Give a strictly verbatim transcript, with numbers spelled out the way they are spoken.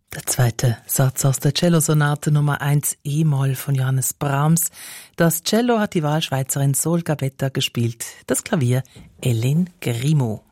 Der zweite Satz aus der Cellosonate Nummer eins E-Moll von Johannes Brahms. Das Cello hat die Wahlschweizerin Sol Gabetta gespielt, das Klavier Hélène Grimaud.